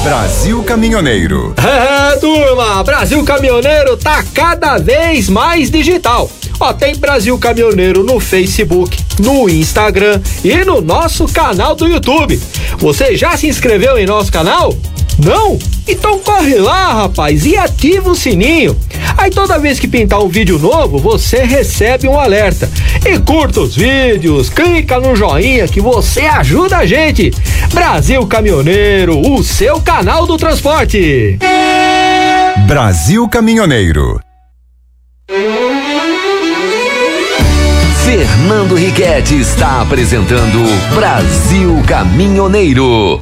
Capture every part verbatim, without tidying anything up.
Brasil Caminhoneiro. É, turma, Brasil Caminhoneiro tá cada vez mais digital. Ó, tem Brasil Caminhoneiro no Facebook, no Instagram e no nosso canal do YouTube. Você já se inscreveu em nosso canal? Não? Então corre lá, rapaz, e ativa o sininho. Aí toda vez que pintar um vídeo novo, você recebe um alerta. E curta os vídeos, clica no joinha que você ajuda a gente. Brasil Caminhoneiro, o seu canal do transporte. Brasil Caminhoneiro. Fernando Riquetti está apresentando Brasil Caminhoneiro.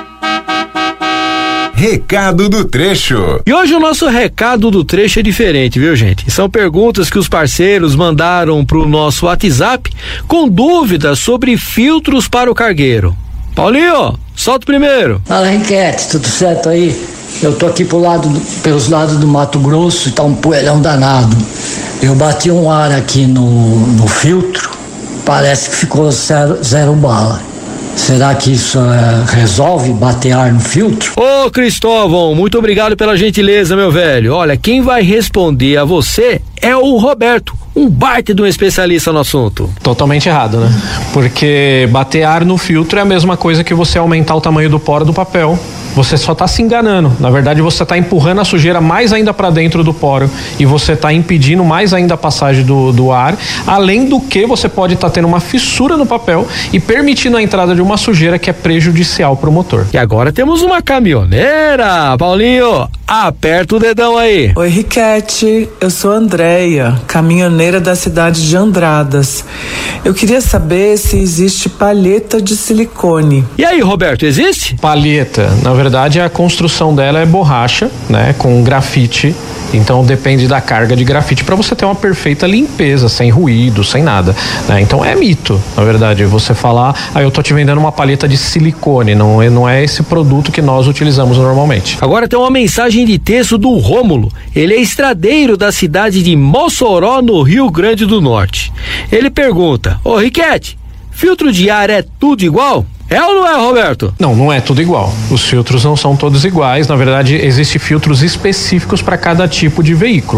Recado do trecho. E hoje o nosso recado do trecho é diferente, viu, gente? São perguntas que os parceiros mandaram pro nosso WhatsApp com dúvidas sobre filtros para o cargueiro. Paulinho, solta o primeiro. Fala, Riquetti, tudo certo aí? Eu tô aqui pro lado, pelos lados do Mato Grosso e tá um poeirão danado. Eu bati um ar aqui no, no filtro, parece que ficou zero, zero bala. Será que isso é, resolve bater ar no filtro? Ô Cristóvão, muito obrigado pela gentileza, meu velho. Olha, quem vai responder a você é o Roberto, um baita de um especialista no assunto. Totalmente errado, né? Porque bater ar no filtro é a mesma coisa que você aumentar o tamanho do poro do papel. Você só está se enganando. Na verdade, você está empurrando a sujeira mais ainda para dentro do poro e você está impedindo mais ainda a passagem do, do ar. Além do que, você pode estar tá tendo uma fissura no papel e permitindo a entrada de uma sujeira que é prejudicial para o motor. E agora temos uma caminhoneira. Paulinho, aperta o dedão aí. Oi, Riquetti. Eu sou a Andréia, caminhoneira da cidade de Andradas. Eu queria saber se existe palheta de silicone. E aí, Roberto, existe? Palheta, na verdade, Na verdade, a construção dela é borracha, né, com grafite. Então depende da carga de grafite para você ter uma perfeita limpeza, sem ruído, sem nada, né? Então é mito, na verdade, você falar, ah, eu tô te vendendo uma palheta de silicone, não é, não é esse produto que nós utilizamos normalmente. Agora tem uma mensagem de texto do Rômulo. Ele é estradeiro da cidade de Mossoró, no Rio Grande do Norte. Ele pergunta: ô Riquetti, filtro de ar é tudo igual? É ou não é, Roberto? Não, não é tudo igual. Os filtros não são todos iguais. Na verdade, existem filtros específicos para cada tipo de veículo.